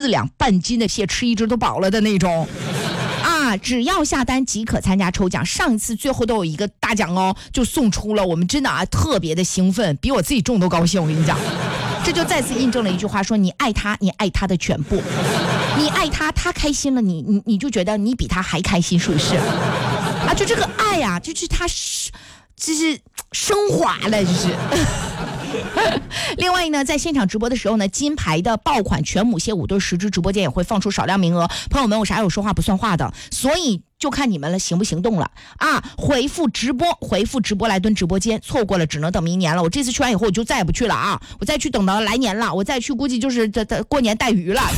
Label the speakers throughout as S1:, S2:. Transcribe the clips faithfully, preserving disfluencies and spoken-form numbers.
S1: 两半斤的蟹，吃一只都饱了的那种。啊，只要下单即可参加抽奖，上一次最后都有一个大奖哦，就送出了，我们真的啊特别的兴奋，比我自己中都高兴，我跟你讲。这就再次印证了一句话，说你爱他，你爱他的全部，你爱他，他开心了，你你你就觉得你比他还开心，是不是？啊，就这个爱呀、啊，就是他是就是升华了，就是。另外呢，在现场直播的时候呢，金牌的爆款全母蟹五对十只，直播间也会放出少量名额。朋友们，我啥有说话不算话的，所以就看你们了，行不行动了啊？回复直播，回复直播来蹲直播间，错过了只能等明年了。我这次去完以后，我就再也不去了啊！我再去等到来年了，我再去估计就是这这过年带鱼了。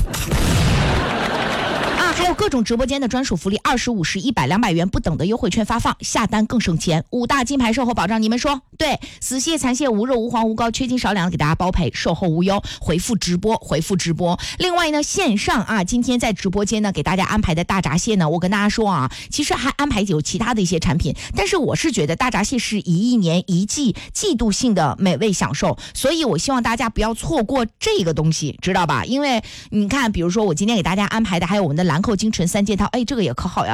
S1: 还有各种直播间的专属福利，二十五十一百两百元不等的优惠券发放，下单更省钱，五大金牌售后保障，你们说对？死蟹、残蟹无肉无黄无膏，缺斤少两的给大家包赔，售后无忧。回复直播，回复直播。另外呢，线上啊，今天在直播间呢给大家安排的大闸蟹呢，我跟大家说啊，其实还安排有其他的一些产品，但是我是觉得大闸蟹是一年一季季度性的美味享受，所以我希望大家不要错过这个东西，知道吧？因为你看，比如说我今天给大家安排的还有我们的兰蔻京纯三件套，哎，这个也可好呀。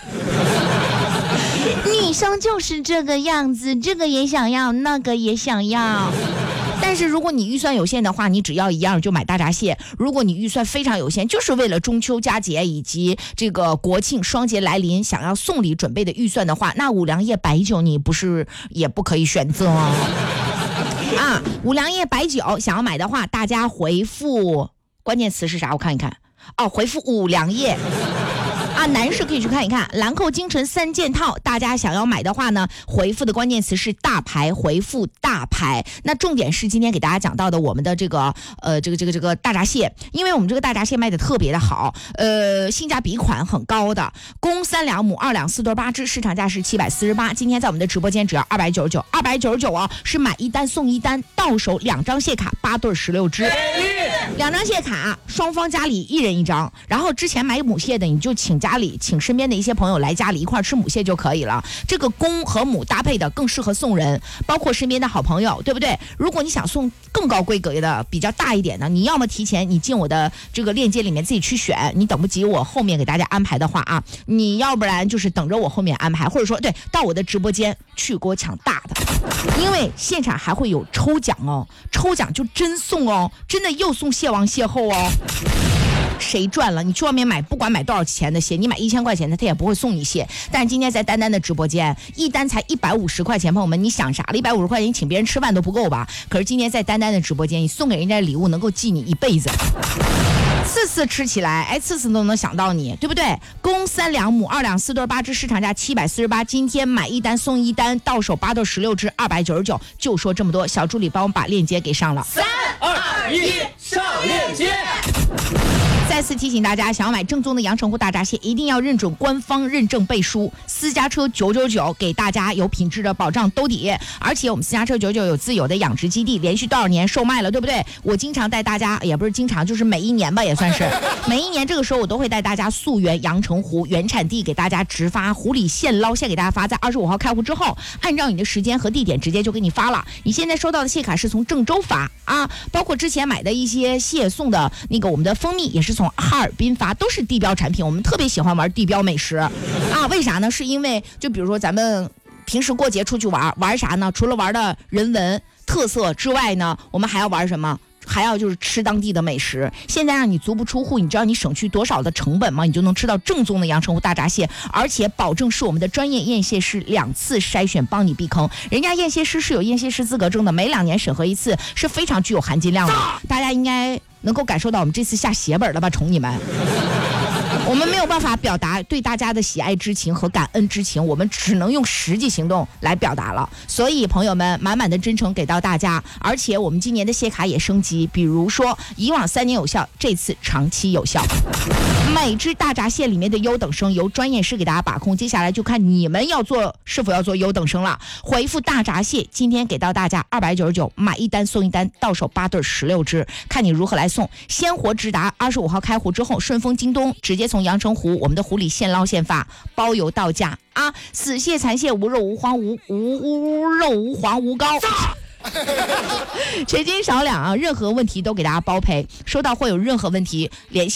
S1: 女生就是这个样子，这个也想要，那个也想要。但是如果你预算有限的话，你只要一样就买大闸蟹。如果你预算非常有限，就是为了中秋佳节以及这个国庆双节来临想要送礼准备的预算的话，那五粮液白酒你不是也不可以选择啊。啊，五粮液白酒想要买的话，大家回复关键词是啥？我看一看。哦，回复五粮液。啊，男士可以去看一看兰蔻京纯三件套，大家想要买的话呢，回复的关键词是大牌，回复大牌。那重点是今天给大家讲到的我们的这个呃这个这个这个大闸蟹，因为我们这个大闸蟹卖的特别的好，呃性价比款很高的，公三两母二两四对八只，市场价是七百四十八，今天在我们的直播间只要二百九十九，二百九十九啊，是买一单送一单，到手两张蟹卡，八对十六只，两张蟹卡，双方家里一人一张，然后之前买母蟹的你就请家里请身边的一些朋友来家里一块吃母蟹就可以了，这个公和母搭配的更适合送人，包括身边的好朋友，对不对？如果你想送更高规格的比较大一点的，你要么提前你进我的这个链接里面自己去选，你等不及我后面给大家安排的话啊，你要不然就是等着我后面安排，或者说对到我的直播间去给我抢大的，因为现场还会有抽奖哦，抽奖就真送哦，真的又送蟹王蟹后哦。谁赚了？你去外面买，不管买多少钱的蟹，你买一千块钱的，他也不会送你蟹。但是今天在丹丹的直播间，一单才一百五十块钱，朋友们，你想啥了？一百五十块钱，你请别人吃饭都不够吧？可是今天在丹丹的直播间，你送给人家的礼物能够记你一辈子。次次吃起来，哎，次次都能想到你，对不对？公三两母二两四对八只，市场价七百四十八，今天买一单送一单，到手八对十六只，二百九十九。就说这么多，小助理帮我把链接给上了。
S2: 三二一，上链接。
S1: 再次提醒大家，想要买正宗的阳澄湖大闸蟹，一定要认准官方认证背书，私家车九九九给大家有品质的保障兜底，而且我们私家车九九有自有的养殖基地，连续多少年售卖了，对不对？我经常带大家，也不是经常，就是每一年吧，也算是每一年这个时候我都会带大家溯源阳澄湖原产地，给大家直发湖里现捞蟹给大家发，在二十五号开户之后，按照你的时间和地点直接就给你发了。你现在收到的蟹卡是从郑州发啊，包括之前买的一些蟹送的那个我们的蜂蜜也是从哈尔滨发，都是地标产品。我们特别喜欢玩地标美食啊，为啥呢？是因为就比如说咱们平时过节出去玩，玩啥呢？除了玩的人文特色之外呢，我们还要玩什么？还要就是吃当地的美食。现在让你足不出户，你知道你省去多少的成本吗？你就能吃到正宗的阳澄湖大闸蟹，而且保证是我们的专业验蟹师两次筛选，帮你避坑。人家验蟹师是有验蟹师资格证的，每两年审核一次，是非常具有含金量的。大家应该能够感受到我们这次下血本了吧，宠你们。我们没有办法表达对大家的喜爱之情和感恩之情，我们只能用实际行动来表达了。所以朋友们，满满的真诚给到大家，而且我们今年的蟹卡也升级，比如说以往三年有效，这次长期有效。每只大闸蟹里面的优等生由专业师给大家把控，接下来就看你们要做是否要做优等生了。回复大闸蟹，今天给到大家二百九十九，买一单送一单，到手八对十六只，看你如何来送。鲜活直达，二十五号开户之后，顺丰、京东直接从阳澄湖我们的湖里现捞现发，包邮到家啊！死蟹、残蟹无肉无黄无无无肉无黄无膏。缺斤少两啊，任何问题都给大家包赔，收到会有任何问题联系